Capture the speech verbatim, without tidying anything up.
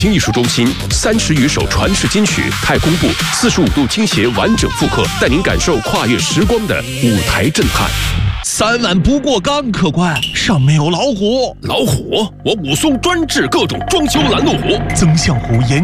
听艺术中心三十余首传世金曲，太空步四十五度倾斜完整复刻，带您感受跨越时光的舞台震撼。 三万不过岗，客官，上面有老虎。 老虎？我武松专治各种装修拦路虎。 曾相虎严